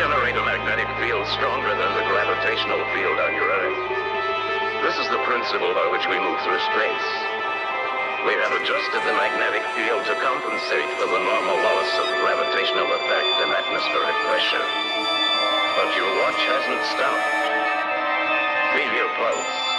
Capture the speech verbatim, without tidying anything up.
generate a magnetic field stronger than the gravitational field on your Earth. This is the principle by which we move through space. We have adjusted the magnetic field to compensate for the normal loss of gravitational effect and atmospheric pressure. But your watch hasn't stopped. Feel your pulse.